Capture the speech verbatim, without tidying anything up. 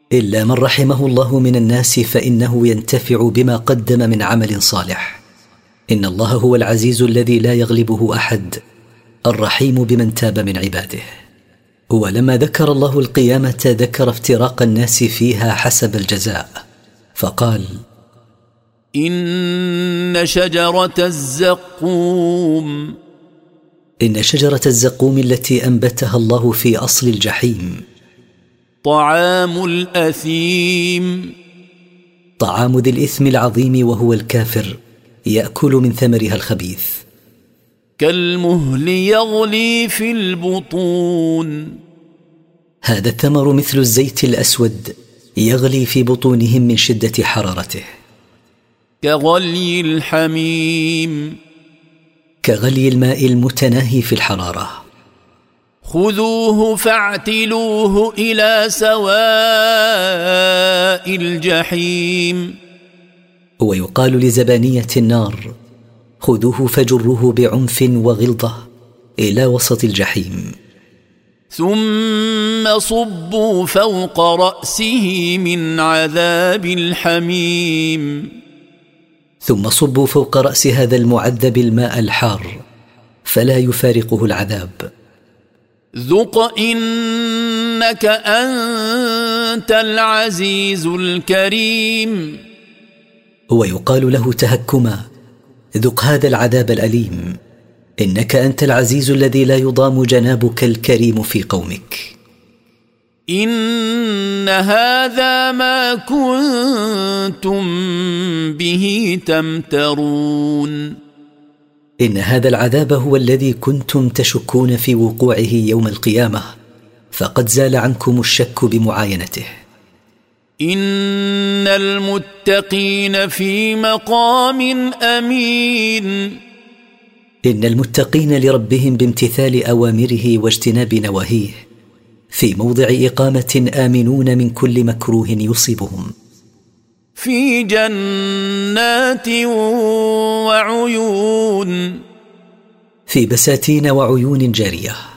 إلا من رحمه الله من الناس فإنه ينتفع بما قدم من عمل صالح. إن الله هو العزيز الذي لا يغلبه أحد، الرحيم بمن تاب من عباده. ولما ذكر الله القيامة ذكر افتراق الناس فيها حسب الجزاء، فقال: إن شجرة الزقوم إن شجرة الزقوم التي أنبتها الله في أصل الجحيم طعام الأثيم طعام ذي الإثم العظيم وهو الكافر، يأكل من ثمرها الخبيث. كالمهل يغلي في البطون هذا الثمر مثل الزيت الأسود يغلي في بطونهم من شدة حرارته. كغلي الحميم كغلي الماء المتناهي في الحرارة. خذوه فاعتلوه إلى سواء الجحيم. ويقال لزبانية النار: خذوه فجروه بعنف وغلظة إلى وسط الجحيم. ثم صبوا فوق رأسه من عذاب الحميم. ثم صبوا فوق رأس هذا المعذب الماء الحار فلا يفارقه العذاب. ذق إنك أنت العزيز الكريم. ويقال له تهكما: ذق هذا العذاب الأليم، إنك أنت العزيز الذي لا يضام جنابك الكريم في قومك. إن هذا ما كنتم به تمترون. إن هذا العذاب هو الذي كنتم تشكون في وقوعه يوم القيامة، فقد زال عنكم الشك بمعاينته. إن المتقين في مقام أمين. إن المتقين لربهم بامتثال أوامره واجتناب نواهيه في موضع إقامة آمنون من كل مكروه يصيبهم. في جنات وعيون. في بساتين وعيون جارية.